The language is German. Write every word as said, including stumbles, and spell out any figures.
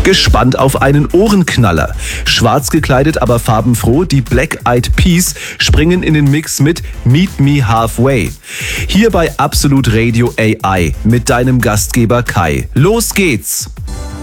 Gespannt auf einen Ohrenknaller. Schwarz gekleidet, aber farbenfroh, die Black Eyed Peas springen in den Mix mit Meet Me Halfway. Hier bei Absolut Radio A I mit deinem Gastgeber Kai. Los geht's!